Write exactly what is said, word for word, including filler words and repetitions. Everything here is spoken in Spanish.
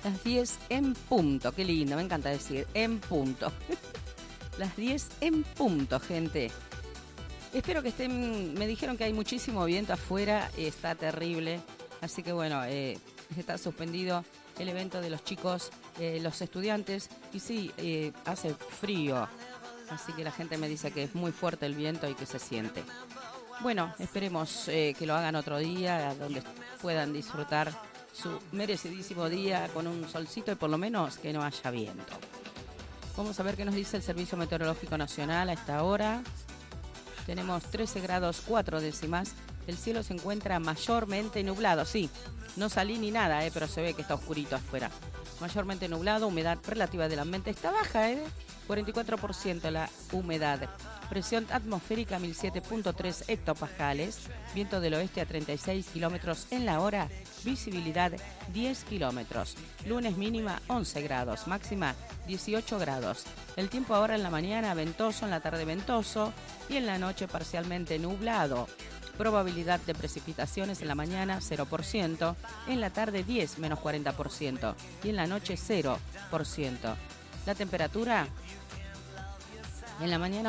Las diez en punto, qué lindo, me encanta decir, en punto. Las diez en punto, gente. Espero que estén, me dijeron que hay muchísimo viento afuera, está terrible, así que bueno, eh, está suspendido el evento de los chicos, eh, los estudiantes, y sí, eh, hace frío, así que la gente me dice que es muy fuerte el viento y que se siente. Bueno, esperemos eh, que lo hagan otro día, donde puedan disfrutar su merecidísimo día con un solcito y por lo menos que no haya viento. Vamos a ver qué nos dice el Servicio Meteorológico Nacional a esta hora. Tenemos trece grados cuatro décimas. El cielo se encuentra mayormente nublado. Sí, no salí ni nada, eh, pero se ve que está oscurito afuera. Mayormente nublado, humedad relativa del ambiente está baja, ¿eh? cuarenta y cuatro por ciento la humedad. Presión atmosférica mil siete punto tres hectopascales. Viento del oeste a treinta y seis kilómetros en la hora. Visibilidad diez kilómetros. Lunes mínima once grados, máxima dieciocho grados. El tiempo ahora en la mañana ventoso, en la tarde ventoso y en la noche parcialmente nublado. Probabilidad de precipitaciones en la mañana cero por ciento, en la tarde diez menos cuarenta por ciento y en la noche cero por ciento. La temperatura en la mañana